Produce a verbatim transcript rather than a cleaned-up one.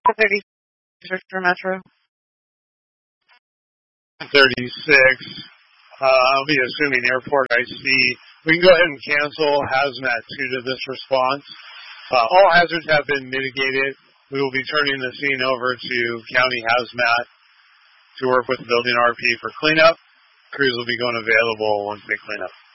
thirty-six for Metro. thirty-six. Uh, I'll be assuming airport I C. We can go ahead and cancel hazmat two to this response. Uh, all hazards have been mitigated. We will be turning the scene over to county hazmat to work with building R P for cleanup. Crews will be going available once they clean up.